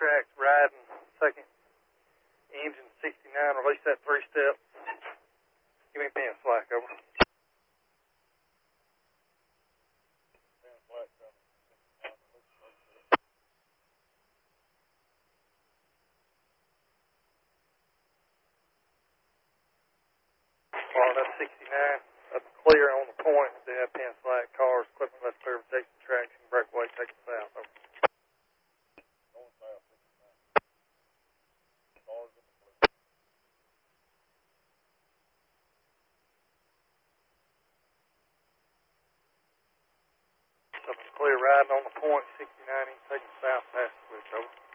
tracks, riding, second engine 69, release that 3-step. Give me pin slack, over. That's 69. That's clear on the point. They have pin slack, cars, equipment left clear, protection, traction, breakaway, take it south, over. Something's clear riding on the point, 69, taking south past the switch, over.